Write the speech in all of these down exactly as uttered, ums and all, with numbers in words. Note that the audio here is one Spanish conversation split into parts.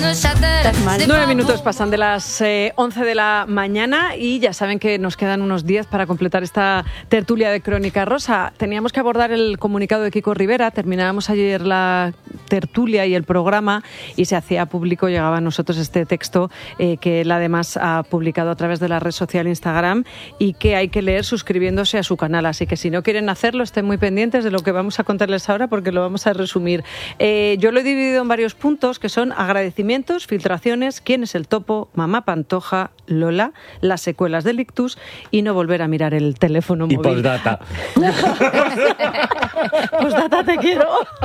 Nueve minutos pasan de las eh, once de la mañana y ya saben que nos quedan unos días para completar esta tertulia de Crónica Rosa. Teníamos que abordar el comunicado de Kiko Rivera, terminábamos ayer la tertulia y el programa y se hacía público, llegaba a nosotros este texto eh, que él además ha publicado a través de la red social Instagram y que hay que leer suscribiéndose a su canal. Así que si no quieren hacerlo, estén muy pendientes de lo que vamos a contarles ahora porque lo vamos a resumir. Eh, yo lo he dividido en varios puntos que son agradecimientos, filtraciones, quién es el topo, mamá Pantoja, Lola, las secuelas del ictus y no volver a mirar el teléfono móvil. Y postdata. Postdata te quiero.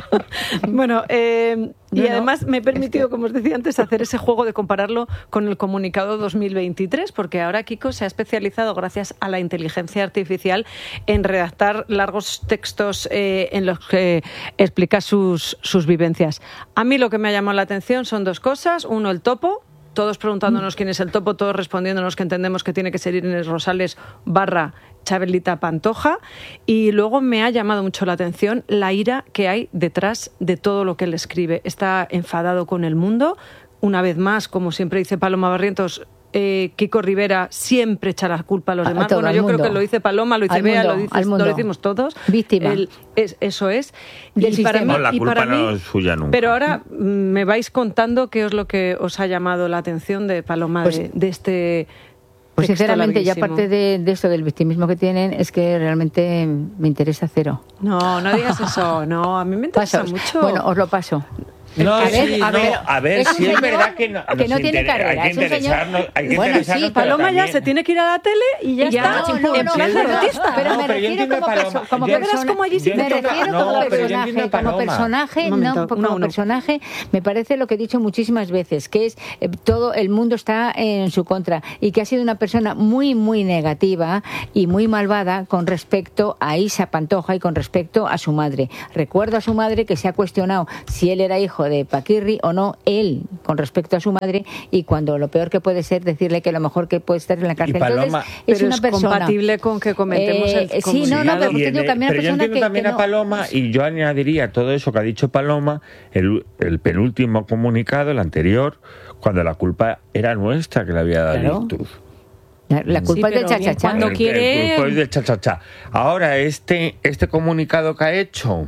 Bueno, eh, y no, además me he permitido, es que... como os decía antes, hacer ese juego de compararlo con el comunicado dos mil veintitrés, porque ahora Kiko se ha especializado, gracias a la inteligencia artificial, en redactar largos textos eh, en los que explica sus, sus vivencias. A mí lo que me ha llamado la atención son dos cosas. Uno, el topo. Todos preguntándonos quién es el topo, todos respondiéndonos que entendemos que tiene que ser Irene Rosales barra Chabelita Pantoja. Y luego me ha llamado mucho la atención la ira que hay detrás de todo lo que él escribe. Está enfadado con el mundo. Una vez más, como siempre dice Paloma Barrientos, eh, Kiko Rivera siempre echa la culpa a los demás. A bueno, yo mundo. creo que lo dice Paloma, lo dice al Bea, mundo, lo, dices, lo decimos todos. Víctima. El, es, eso es. Del y para sistema. mí, No, la y culpa para no mí, es suya nunca. Pero ahora me vais contando qué es lo que os ha llamado la atención de Paloma, Pues, de, de este... Pues texto sinceramente, ya larguísimo. aparte de, de eso, del victimismo que tienen, es que realmente me interesa cero. No, no digas eso, no, a mí me interesa Pasos. mucho. Bueno, os lo paso. No, A ver, sí, a no, ver, a ver, es un sí es señor verdad que no, que nos no tiene inter- carrera, hay que es un señor- interesarnos, hay que Bueno, interesarnos, sí, pero Paloma ya también- se tiene que ir a la tele y ya, Y ya, está, no, no, en no, plan no, no, derrotista. pero me No, pero yo refiero entiendo a como, Paloma. perso- como Yo- Ya verás persona, cómo allí sí yo te me entiendo- refiero no, como pero yo personaje, entiendo a como Paloma. personaje, Un momento, no, como uno a uno. personaje, me parece lo que he dicho muchísimas veces, que es eh, todo el mundo está en su contra y que ha sido una persona muy, muy negativa y muy malvada con respecto a Isa Pantoja y con respecto a su madre. Recuerdo a su madre que se ha cuestionado si él era hijo de Paquirri o no, él con respecto a su madre, y cuando lo peor que puede ser decirle que lo mejor que puede estar en la cárcel. Paloma, Entonces, es pero una es persona compatible con que comentemos Eh, el sí, no, no, comunicado. pero Y te en digo el- que a mí una pero yo persona entiendo que- también que a no- Paloma, y yo añadiría todo eso que ha dicho Paloma, el, el penúltimo comunicado, el anterior, cuando la culpa era nuestra que le había dado Claro. el ictus. La, la culpa Sí, es del pero bien, chachachá. cuando El- el quiere- culpa es del cha-cha-cha. Ahora, este, este comunicado que ha hecho,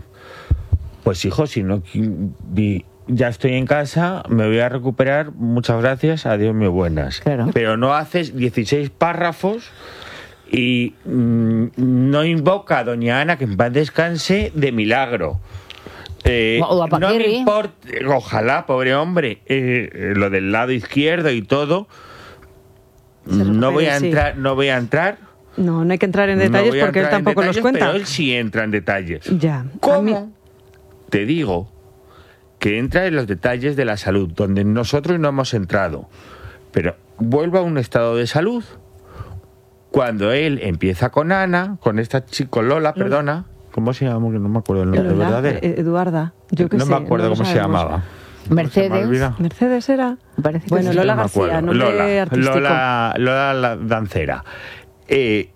pues hijo, si no qui- vi- ya estoy en casa, me voy a recuperar, muchas gracias, adiós, muy buenas. Claro. Pero no haces dieciséis párrafos y mm, no invoca a doña Ana, que en paz descanse, de milagro. Eh, O a no me Paquirri. importa, ojalá, pobre hombre, eh, eh, lo del lado izquierdo y todo. Se No voy a recupere, sí. entrar, no voy a entrar. No, no hay que entrar en no detalles voy a porque él entrar en tampoco los detalles, cuenta. Pero él sí entra en detalles. Ya. a ¿Cómo? mí- Te digo que entra en los detalles de la salud, donde nosotros no hemos entrado. Pero vuelve a un estado de salud. Cuando él empieza con Ana, con esta chica, Lola, perdona, ¿cómo se llama? Que no me acuerdo el nombre Lola, verdadero. eh, Eduarda, yo qué no sé. me acuerdo no lo cómo se sabemos. llamaba. Mercedes. Se me olvida. ¿Mercedes era? Parece que Bueno, sí. Lola No me García, acuerdo. nombre Lola, artístico. Lola, Lola la dancera. Eh,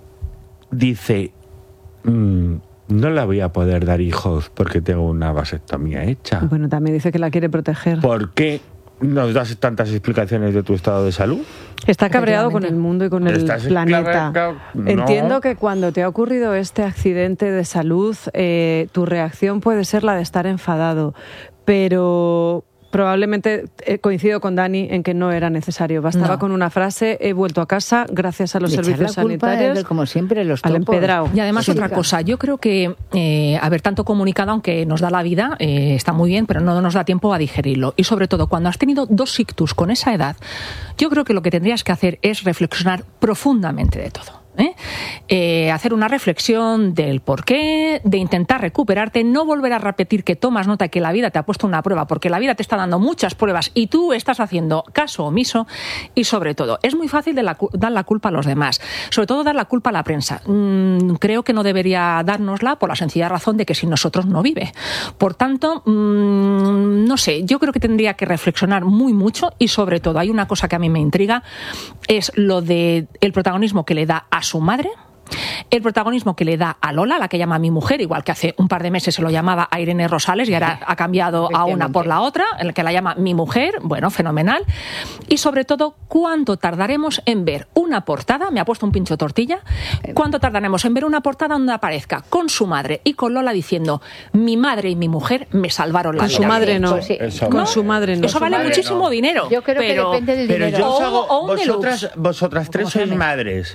dice, mm, no la voy a poder dar hijos porque tengo una vasectomía hecha. Bueno, también dice que la quiere proteger. ¿Por qué nos das tantas explicaciones de tu estado de salud? Está cabreado con el mundo y con el ¿Estás planeta. cabreado? No. Entiendo que cuando te ha ocurrido este accidente de salud, eh, tu reacción puede ser la de estar enfadado, pero probablemente eh, coincido con Dani en que no era necesario. Bastaba No. con una frase: he vuelto a casa gracias a los Y echar servicios la culpa sanitarios. de- como siempre, los al topos. empedrado. Y además Sí. otra cosa, yo creo que, eh, a ver, tanto comunicado, aunque nos da la vida, eh, está muy bien, pero no nos da tiempo a digerirlo. Y sobre todo, cuando has tenido dos ictus con esa edad, yo creo que lo que tendrías que hacer es reflexionar profundamente de todo. ¿eh? Eh, hacer una reflexión del porqué, de intentar recuperarte, no volver a repetir que tomas nota que la vida te ha puesto una prueba, porque la vida te está dando muchas pruebas y tú estás haciendo caso omiso. Y sobre todo, es muy fácil de la, dar la culpa a los demás, sobre todo dar la culpa a la prensa. Mm, creo que no debería dárnosla por la sencilla razón de que sin nosotros no vive. Por tanto, mmm, no sé, yo creo que tendría que reflexionar muy mucho y sobre todo hay una cosa que a mí me intriga, es lo de el protagonismo que le da a su madre el protagonismo que le da a Lola, la que llama a mi mujer, igual que hace un par de meses se lo llamaba a Irene Rosales y ahora ha cambiado a una por la otra, en el que la llama mi mujer, bueno, fenomenal. Y sobre todo, ¿cuánto tardaremos en ver una portada? Me ha puesto un pincho tortilla. ¿Cuánto tardaremos en ver una portada donde aparezca con su madre y con Lola diciendo mi madre y mi mujer me salvaron la vida? Con su madre no. Pues sí. Eso Con no. su madre no. Eso vale madre muchísimo no. dinero. Yo creo pero, que depende del Pero dinero. yo os hago, O- o un vosotras, deluxe. vosotras tres ¿Cómo se sois llame? madres.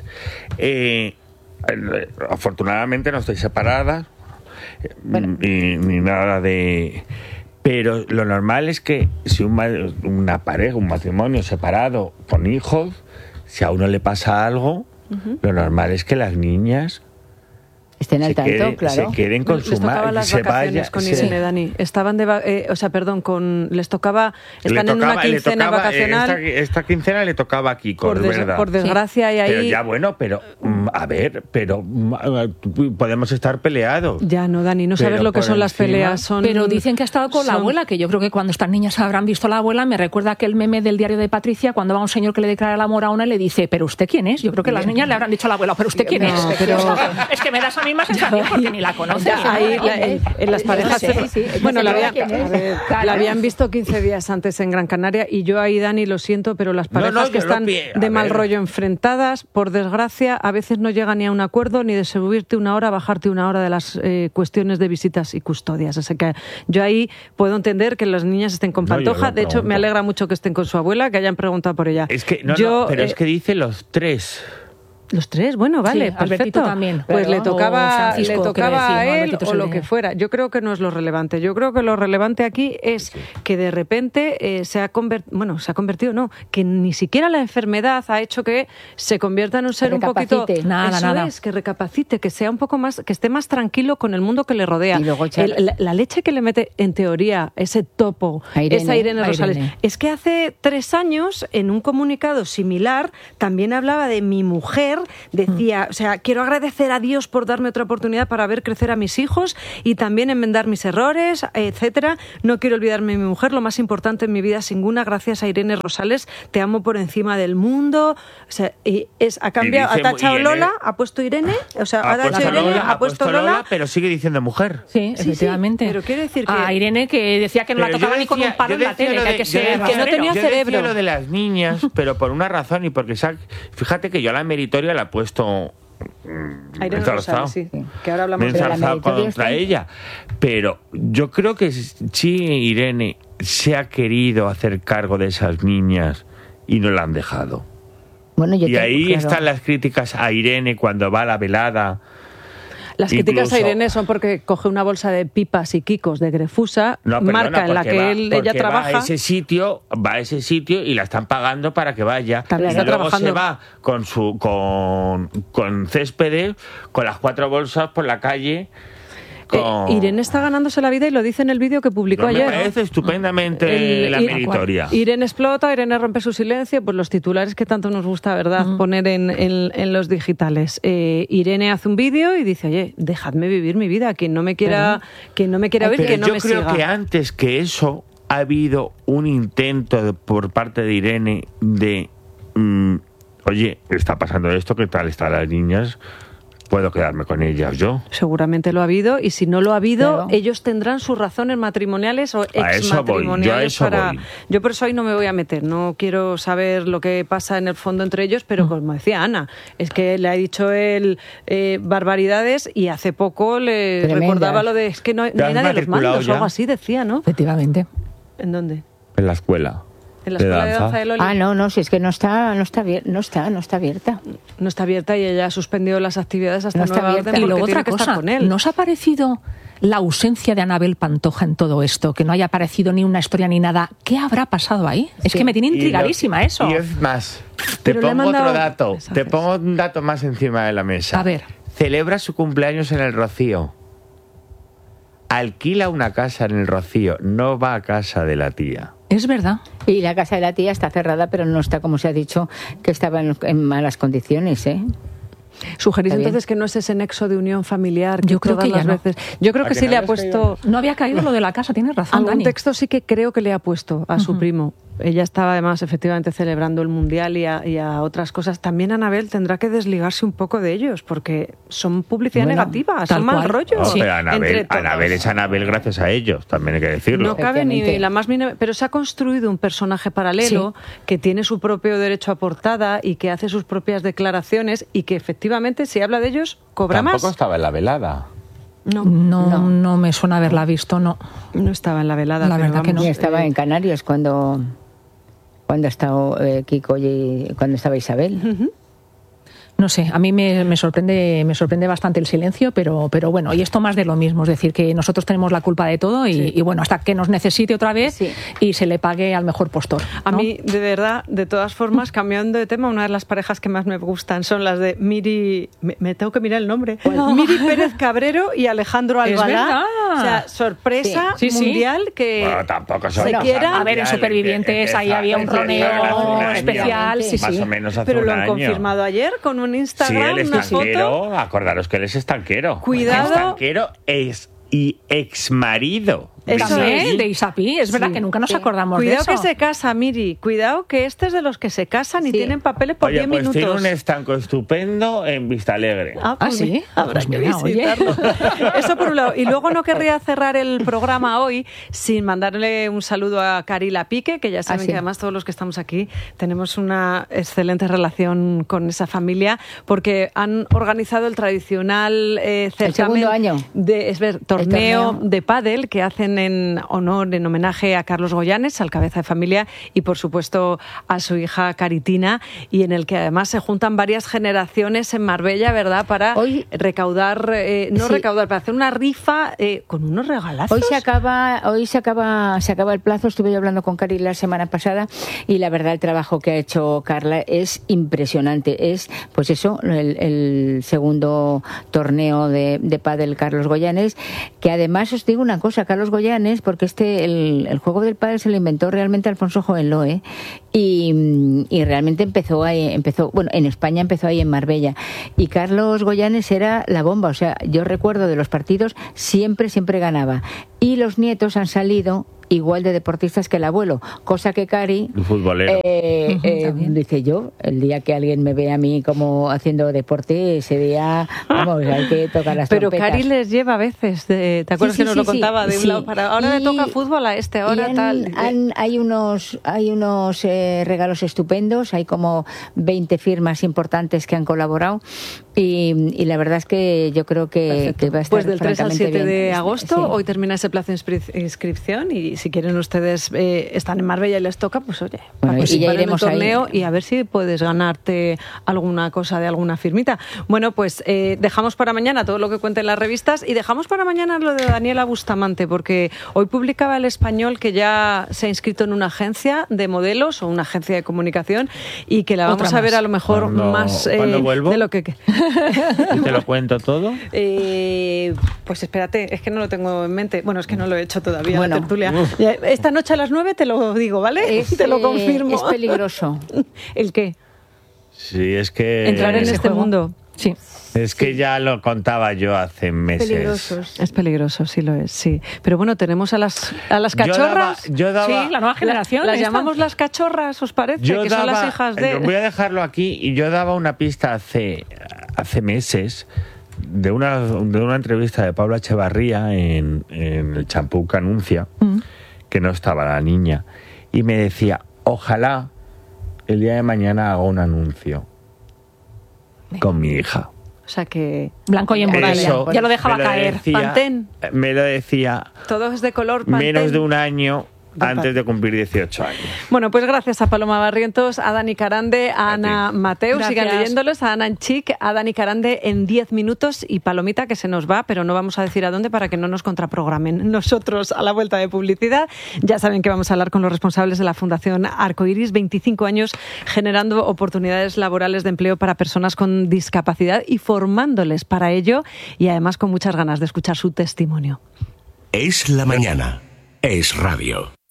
Eh, eh, afortunadamente no estáis separadas, Bueno. ni, ni nada de... Pero lo normal es que si un, ma- una pareja, un matrimonio separado con hijos, si a uno le pasa algo, uh-huh. lo normal es que las niñas Estén al se tanto, queden, claro. se queden con les su tocaba madre, las se vacaciones vaya, con se- Irene, Dani. Estaban de, va- eh, o sea, perdón, con les tocaba, le están en tocaba- una le quincena tocaba, eh, vacacional. Esta, esta quincena le tocaba a Kiko, por, es des- verdad. por desgracia, y ahí Pero ya bueno, pero mm, a ver, pero mm, podemos estar peleados. ya no, Dani, no Pero sabes lo que por son las encima- peleas. Son, Pero dicen que ha estado con la son- abuela, que yo creo que cuando estas niñas habrán visto a la abuela, me recuerda aquel meme del diario de Patricia, cuando va un señor que le declara el amor a una y le dice, ¿pero usted quién es? Yo creo que las niñas le habrán dicho a la abuela, ¿pero usted quién No, es? pero- Es que me da esa misma sensación porque ni la conoces. Ya, ahí, la- en, en las parejas Sí, sí, sí. bueno, la No sé habían, quién es. a ver, Claro. la habían visto quince días antes en Gran Canaria y yo ahí, Dani, lo siento, pero las No, parejas no, que yo lo están pi- a de mal ver. rollo enfrentadas, por desgracia, a veces no llegan ni a un acuerdo ni de subirte una hora, bajarte una hora de las eh, cuestiones de visitas y custodias. Así que yo ahí puedo entender que las niñas estén con No, yo Pantoja. lo De hecho, me pregunto. alegra mucho que estén con su abuela, que hayan preguntado por ella. Es que, no, yo, no, pero eh, es que dice los tres. Los tres, bueno, vale, Sí, Albertito perfecto. también, Pues claro. le tocaba, O Francisco, le quiero tocaba decir, ¿no? a él Albertito es o el lo de- que fuera. Yo creo que no es lo relevante. Yo creo que lo relevante aquí es que de repente eh, se ha convertido, bueno, se ha convertido, no, que ni siquiera la enfermedad ha hecho que se convierta en un ser un poquito, recapacite. Nada, eso nada. es, que recapacite, que sea un poco más, que esté más tranquilo con el mundo que le rodea. Y luego echar- El- la, la leche que le mete en teoría ese topo, A Irene, esa Irene a Rosales, Irene. es que hace tres años, en un comunicado similar, también hablaba de mi mujer, decía, o sea, quiero agradecer a Dios por darme otra oportunidad para ver crecer a mis hijos y también enmendar mis errores, etcétera. No quiero olvidarme de mi mujer, lo más importante en mi vida, sin ninguna, gracias a Irene Rosales, te amo por encima del mundo. O sea, y es, ha cambiado, dice ha tachado Irene- Lola, ha puesto Irene, o sea, ha, Ha puesto tachado Irene, Lola, ha puesto Lola. pero sigue diciendo mujer. Sí, Sí, sí, efectivamente. pero quiere decir que- A Irene, que decía que no la Pero tocaba yo ni con decía- un palo yo en la decía tele, lo que hay de- que yo ser decía- que no tenía yo decía cerebro. lo de las niñas, pero por una razón y porque sa- fíjate que yo a la meritoria la he puesto mm, A Irene enzarzado. Rosales, sí, que ahora hablamos Me he de la enzarzado meritoria contra está- ella. Pero yo creo que sí, Irene se ha querido hacer cargo de esas niñas y no la han dejado. Bueno, yo Y tengo- ahí claro. están las críticas a Irene cuando va a la velada. Las críticas a Incluso- Irene son porque coge una bolsa de pipas y quicos de Grefusa, No, perdona, marca en la porque que va- él, ella porque va trabaja. a ese sitio, va a ese sitio y la están pagando para que vaya. También y está luego trabajando. se va con su con, con céspedes, con las cuatro bolsas por la calle. Eh, Con... Irene está ganándose la vida y lo dice en el vídeo que publicó No, me ayer. parece estupendamente El- la y- meritoria. Irene explota, Irene rompe su silencio, pues los titulares que tanto nos gusta, ¿verdad?, Mm. poner en, en- en los digitales. Eh, Irene hace un vídeo y dice, oye, dejadme vivir mi vida, quien no me quiera, quien no me quiera ver, Pero que no yo me creo siga. que antes que eso ha habido un intento de- por parte de Irene de mm, oye, está pasando esto, ¿qué tal están las niñas? Puedo quedarme con ellas yo. Seguramente lo ha habido, y si no lo ha habido, Claro. ellos tendrán sus razones matrimoniales o A eso voy, exmatrimoniales. yo a eso para... voy. Yo por eso ahí no me voy a meter, no quiero saber lo que pasa en el fondo entre ellos, pero como decía Ana, es que le ha dicho él eh, barbaridades y hace poco le Tremendas. recordaba lo de es que no, hay- ¿Te no hay has nadie de los matriculado mandos o ya? algo así, decía, ¿no? Efectivamente. ¿En dónde? En la escuela. En la escuela de danza de Loli. Ah, no, no, si es que no está, no está, abier- no está, no está abierta. No está abierta y ella ha suspendido las actividades hasta No está nueva abierta. orden Y porque luego tiene otra que estar cosa, con él. ¿nos ha parecido la ausencia de Anabel Pantoja en todo esto? Que no haya aparecido ni una historia ni nada. ¿Qué habrá pasado ahí? Es Sí. que me tiene Y lo- intrigadísima eso. Y es más, te Pero le ha pongo mandado otro dato. mensajes. Te pongo un dato más encima de la mesa. A ver. Celebra su cumpleaños en el Rocío. Alquila una casa en el Rocío. No va a casa de la tía. Es verdad. Y la casa de la tía está cerrada, pero no está, como se ha dicho, que estaba en, en malas condiciones, ¿eh? Sugerís Está bien. entonces que no es ese nexo de unión familiar que Yo creo todas que ya las no. veces. Yo creo ¿A que que sí no le ha habéis puesto No había caído lo de la casa, tienes razón, algún Dani. texto, sí que creo que le ha puesto a su primo. ella estaba además efectivamente celebrando el Mundial y a, y a otras cosas. También Anabel tendrá que desligarse un poco de ellos, porque son publicidad Bueno, negativa, son mal rollo. No, Sí. pero Anabel, Anabel es Anabel gracias a ellos, también hay que decirlo. No cabe ni la más mínima, pero se ha construido un personaje paralelo sí. que tiene su propio derecho a portada y que hace sus propias declaraciones y que efectivamente si habla de ellos cobra Tampoco más. Tampoco estaba en la velada. No, no, no, no me suena haberla visto, no. No estaba en la velada. La verdad vamos, que no. Ni estaba en Canarias cuando, cuando estaba eh, Kiko y cuando estaba Isabel. Uh-huh. No sé, a mí me, me sorprende me sorprende bastante el silencio, pero pero bueno, y esto más de lo mismo, es decir, que nosotros tenemos la culpa de todo y, sí. y bueno, hasta que nos necesite otra vez sí. y se le pague al mejor postor, ¿no? A mí, de verdad, de todas formas, cambiando de tema, una de las parejas que más me gustan son las de Miri, me, me tengo que mirar el nombre, no. Miri Pérez Cabrero y Alejandro Albalá. O sea, sorpresa sí. Sí, mundial sí. que bueno, tampoco son se no, quiera. A ver, en Supervivientes ahí había un roneo especial, sí, sí. Más o menos hace Pero un lo han año. confirmado ayer con un Instagram, sí, él una estanquero, foto. Acordaros que él es estanquero. Cuidado. Estanquero es y exmarido. Eso es, de Isapi, es verdad sí, que nunca nos sí. acordamos Cuidado de eso. Cuidado que se casa, Miri, cuidado que este es de los que se casan y sí. tienen papeles por oye, diez pues minutos. Tiene un estanco estupendo en Vistalegre. Ah, pues ¿Ah sí? Habrá pues que mira, visitarlo. Eso por un lado. Y luego no querría cerrar el programa hoy sin mandarle un saludo a Carila Pique, que ya saben ah, sí. que además todos los que estamos aquí tenemos una excelente relación con esa familia, porque han organizado el tradicional eh, certamen el segundo año. de es ver, torneo, torneo de pádel que hacen en honor, en homenaje a Carlos Goyanes, al cabeza de familia, y por supuesto a su hija Caritina, y en el que además se juntan varias generaciones en Marbella, ¿verdad? Para hoy, recaudar, eh, no sí. recaudar, para hacer una rifa eh, con unos regalazos. Hoy se acaba, hoy se acaba, se acaba el plazo. Estuve yo hablando con Cari la semana pasada y la verdad el trabajo que ha hecho Carla es impresionante. Es, pues eso, el, el segundo torneo de, de pádel Carlos Goyanes, que además os digo una cosa, Carlos Goyanes, porque este el, el juego del pádel se lo inventó realmente Alfonso Jovenloe y, y realmente empezó ahí, empezó, bueno, en España empezó ahí en Marbella, y Carlos Goyanes era la bomba, o sea, yo recuerdo de los partidos siempre, siempre ganaba, y los nietos han salido igual de deportistas que el abuelo, cosa que Cari eh, eh, dice yo, el día que alguien me ve a mí como haciendo deporte, ese día, vamos, hay que tocar las pero trompetas. Cari les lleva a veces, de, ¿te acuerdas sí, sí, que nos sí, lo contaba? Sí, de un sí. lado para ahora y, le toca fútbol a este, ahora han, tal. Han, hay unos, hay unos eh, regalos estupendos, hay como veinte firmas importantes que han colaborado y, y la verdad es que yo creo que, que va a estar pues del tres al siete bien. de agosto, sí. hoy termina ese plazo de inscripción y si quieren ustedes eh, están en Marbella y les toca, pues oye, bueno, participar y ya iremos en el torneo ahí. Y a ver si puedes ganarte alguna cosa de alguna firmita. Bueno, pues eh, dejamos para mañana todo lo que cuenten las revistas y dejamos para mañana lo de Daniela Bustamante, porque hoy publicaba El Español que ya se ha inscrito en una agencia de modelos o una agencia de comunicación y que la vamos Otra a ver más. a lo mejor ¿Cuándo, más eh, ¿cuándo vuelvo? de lo que... ¿Te lo cuento todo? Eh, pues espérate, es que no lo tengo en mente. Bueno, es que no lo he hecho todavía, bueno, la tertulia. Esta noche a las nueve te lo digo, ¿vale? Es, te lo confirmo. Es peligroso. ¿El qué? Sí, es que... Entrar en ese este juego. mundo. Sí. Es que sí. ya lo contaba yo hace meses. Peligrosos. Es peligroso, sí lo es, sí. Pero bueno, tenemos a las a las cachorras. Yo daba, yo daba, sí, la nueva generación. Las esta. llamamos las cachorras, ¿os parece? Yo que daba, son las hijas de... Voy a dejarlo aquí y yo daba una pista hace, hace meses de una, de una entrevista de Paula Echevarría en, en el Champú que anuncia, mm. que no estaba la niña, y me decía, ojalá el día de mañana haga un anuncio Venga. con mi hija. O sea que... Blanco y en Morales. Ya lo dejaba me lo caer. Decía, Pantén. Me lo decía... Todo es de color Pantén. Menos de un año... antes de cumplir dieciocho años. Bueno, pues gracias a Paloma Barrientos, a Dani Carande, a, a Ana ti. Mateu, gracias. Sigan leyéndolos, a Ana Enchic, a Dani Carande en diez minutos y Palomita que se nos va, pero no vamos a decir a dónde para que no nos contraprogramen. Nosotros a la vuelta de publicidad, ya saben que vamos a hablar con los responsables de la Fundación Arcoiris, veinticinco años generando oportunidades laborales de empleo para personas con discapacidad y formándoles para ello y además con muchas ganas de escuchar su testimonio. Es la mañana, es radio.